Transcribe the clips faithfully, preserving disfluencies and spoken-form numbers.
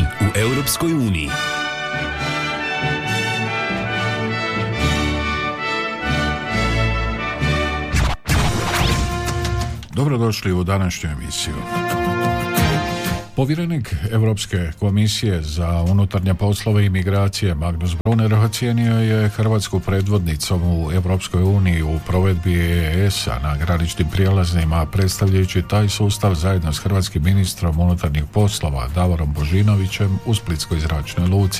u Europskoj uniji. Dobrodošli u današnju emisiju. Povjerenik Europske komisije za unutarnje poslove i migracije Magnus Brunner ocijenio je Hrvatsku predvodnicom u Europskoj uniji u provedbi E E S-a na graničnim prijelazima, predstavljajući taj sustav zajedno s hrvatskim ministrom unutarnjih poslova Davorom Božinovićem u Splitskoj zračnoj luci.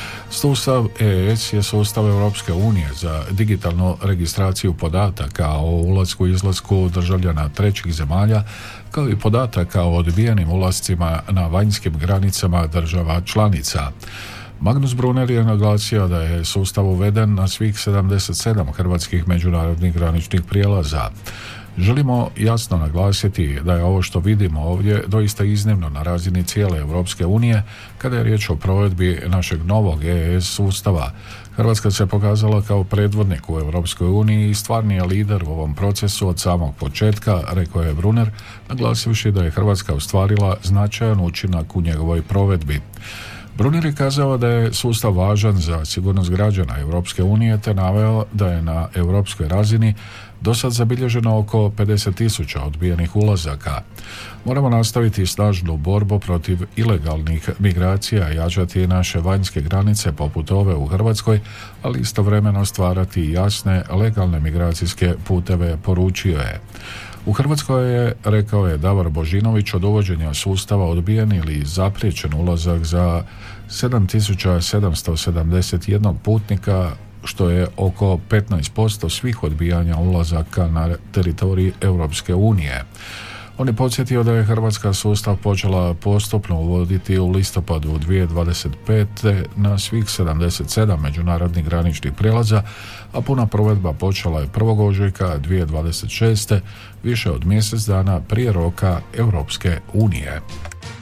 Sustav E E S je sustav Europske unije za digitalnu registraciju podataka o ulasku i izlasku državljana trećih zemalja, kao i podataka o odbijenim ulascima na vanjskim granicama država članica. Magnus Brunner je naglasio da je sustav uveden na svih sedamdeset sedam hrvatskih međunarodnih graničnih prijelaza. Želimo jasno naglasiti da je ovo što vidimo ovdje doista iznimno na razini cijele Europske unije kada je riječ o provedbi našeg novog E E S sustava. Hrvatska se pokazala kao predvodnik u Europskoj uniji i stvarni je lider u ovom procesu od samog početka, rekao je Brunner, naglasivši da je Hrvatska ostvarila značajan učinak u njegovoj provedbi. Brunner je kazao da je sustav važan za sigurnost građana Europske unije te naveo da je na europskoj razini do sad zabilježeno oko pedeset tisuća odbijenih ulazaka. Moramo nastaviti snažnu borbu protiv ilegalnih migracija, jačati naše vanjske granice poput ove u Hrvatskoj, ali istovremeno stvarati jasne legalne migracijske puteve, poručio je. U Hrvatskoj je, rekao je Davor Božinović, od uvođenja sustava odbijen ili zapriječen ulazak za sedam tisuća sedamsto sedamdeset jedan putnika, što je oko petnaest posto svih odbijanja ulazaka na teritorij Europske unije. On je podsjetio da je Hrvatska sustav počela postupno uvoditi u listopadu dvije tisuće dvadeset pete na svih sedamdeset sedam međunarodnih graničnih prijelaza, a puna provedba počela je prvog ožujka dvije tisuće dvadeset šeste, više od mjesec dana prije roka Europske unije.